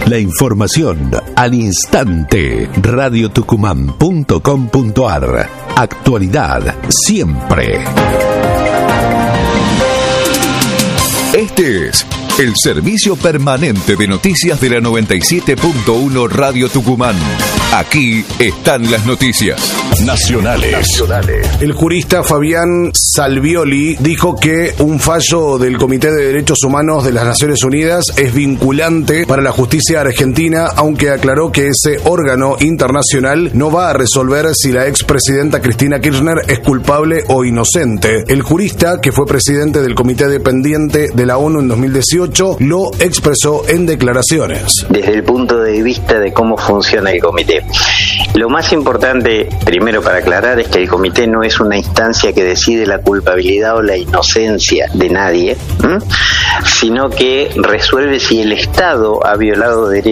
La información al instante. radiotucumán.com.ar. Actualidad siempre. Este es el servicio permanente de noticias de la 97.1 Radio Tucumán. Aquí están las noticias nacionales. El jurista Fabián Salvioli dijo que un fallo del Comité de Derechos Humanos de las Naciones Unidas es vinculante para la justicia argentina, aunque aclaró que ese órgano internacional no va a resolver si la expresidenta Cristina Kirchner es culpable o inocente. El jurista, que fue presidente del Comité Dependiente de la ONU en 2018, lo expresó en declaraciones. Desde el punto de vista de cómo funciona el comité, lo más importante, primero para aclarar, es que el comité no es una instancia que decide la culpabilidad o la inocencia de nadie, sino que resuelve si el Estado ha violado derechos